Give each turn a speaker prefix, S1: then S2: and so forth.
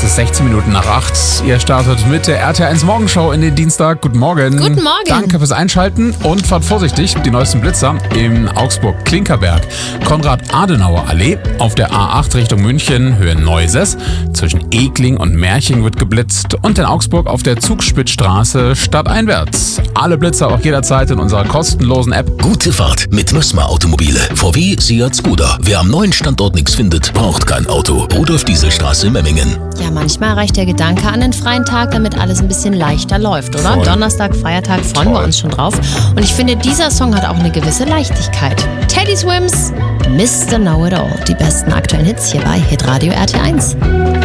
S1: ist 16 Minuten nach 8. Ihr startet mit der RT1 Morgenshow in den Dienstag. Guten Morgen.
S2: Guten Morgen.
S1: Danke fürs Einschalten und fahrt vorsichtig. Die neuesten Blitzer in Augsburg-Klinkerberg, Konrad-Adenauer-Allee, auf der A8 Richtung München, Höhe Neuses. Zwischen Egling und Merching wird geblitzt und in Augsburg auf der Zugspitzstraße stadteinwärts. Alle Blitzer auch jederzeit in unserer kostenlosen App.
S3: Gute Fahrt mit Mössmer Automobile. VW, Seat, Skoda. Wer am neuen Standort nichts findet, braucht kein Auto. Rudolf-Diesel-Straße, Memmingen.
S2: Ja, manchmal reicht der Gedanke an den freien Tag, damit alles ein bisschen leichter läuft, oder?
S1: Voll.
S2: Donnerstag, Feiertag, freuen wir uns schon drauf. Und ich finde, dieser Song hat auch eine gewisse Leichtigkeit. Teddy Swims, Mr. Know-It-All. Die besten aktuellen Hits hier bei Hitradio RT1.